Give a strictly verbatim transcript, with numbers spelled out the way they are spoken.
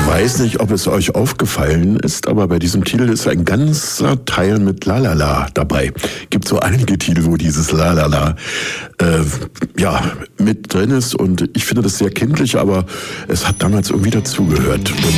weiß nicht, ob es euch aufgefallen ist, aber bei diesem Titel ist ein ganzer Teil mit Lalala dabei. Gibt so einige Titel, wo dieses Lalala äh, ja, mit drin ist und ich finde das sehr kindlich, aber es hat damals irgendwie dazugehört. Und